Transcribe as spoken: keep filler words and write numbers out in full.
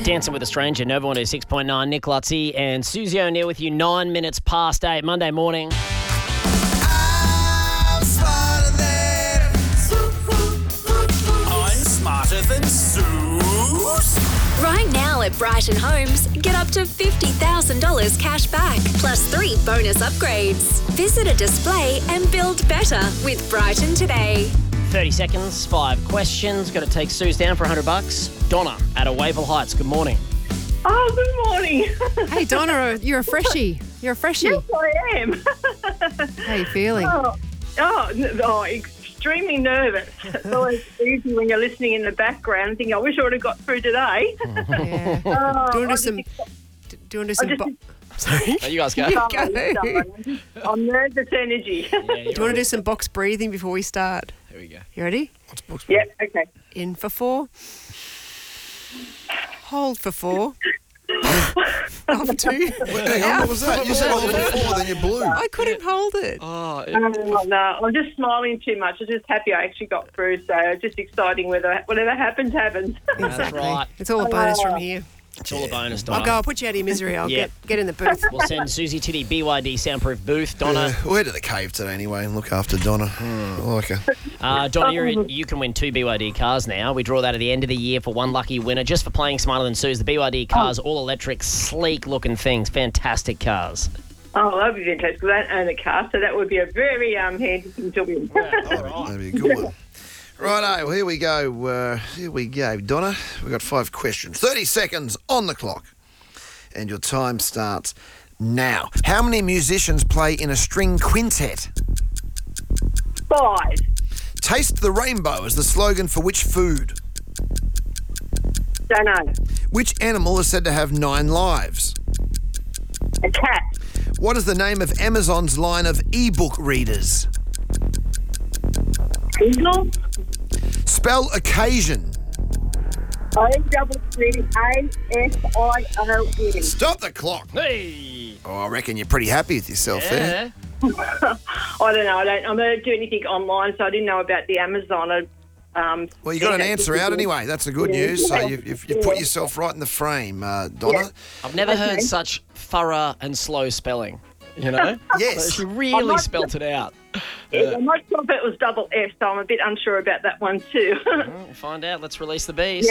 Dancing with a Stranger, Nova one oh six point nine, Nick Lutzy and Susie O'Neill with you nine minutes past eight, Monday morning. I'm smarter than I'm smarter than Suze. Right now at Brighton Homes, get up to fifty thousand dollars cash back, plus three bonus upgrades. Visit a display and build better with Brighton today. thirty seconds, five questions. Got to take Suze down for one hundred bucks. Donna at Wavell Heights, good morning. Oh, good morning. Hey, Donna, you're a freshie. You're a freshie. Yes, I am. How you feeling? Oh, oh, n- oh, extremely nervous. It's always easy when you're listening in the background thinking, I wish I would have got through today. Yeah. Oh, Do you want to I do some... just- Do you want to do some... just- Bo- Sorry. Oh, you guys go. You oh, go. darling, I'm nervous energy. Yeah, Do you want to do some box breathing before we start? Here we go. You ready? Yeah, okay. In for four. Hold for four. Off two. Wait, hang on, what was that? You said hold for four, then you blew. I couldn't hold it. Oh, it- Oh, no, I'm just smiling too much. I'm just happy I actually got through. So just exciting whether whatever happens, happens. that's right. It's all a bonus from here. It's all a bonus, I'll Donna. go. I'll put you out of your misery. I'll Yeah. get get in the booth. We'll send Susie to the B Y D soundproof booth. Donna, Yeah, we'll head to the cave today anyway and look after Donna. I like her. uh, Donna, you're in, you can win two B Y D cars now. We draw that at the end of the year for one lucky winner, just for playing Smarter Than Suze. The B Y D cars, all electric, sleek-looking things, fantastic cars. Oh, that would be fantastic. 'Cause I don't own a car, so that would be a very um, handy thing to win. That'd be a good one. Righto, well, here we go. Uh, here we go. Donna, we've got five questions. thirty seconds on the clock. And your time starts now. How many musicians play in a string quintet? Five. Taste the rainbow is the slogan for which food? Don't know. Which animal is said to have nine lives? A cat. What is the name of Amazon's line of e-book readers? Eagle. Spell occasion. O double C A S I O N. Stop the clock. Hey! Oh, I reckon you're pretty happy with yourself there. Yeah. I don't know. I don't. I don't do anything online, so I didn't know about the Amazon. Um, Well, you got an answer out anyway. That's the good news. So you've, you've, you've put yourself right in the frame, uh, Donna. I've never heard Okay. such thorough and slow spelling, you know? Yes. She I'm really not- spelt it out. Yeah, I'm not sure if it was double F, so I'm a bit unsure about that one too. We'll find out. Let's release the beast.